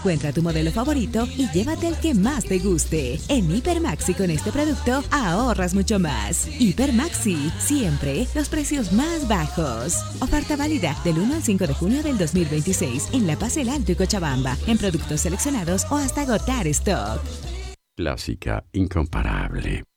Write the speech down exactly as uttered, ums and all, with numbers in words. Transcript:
Encuentra tu modelo favorito y llévate el que más te guste. En Hiper Maxi con este producto ahorras mucho más. Hiper Maxi, siempre los precios más bajos. Oferta válida del uno al cinco de junio del dos mil veintiséis en La Paz, El Alto y Cochabamba, en productos seleccionados o hasta agotar stock. Clásica, incomparable.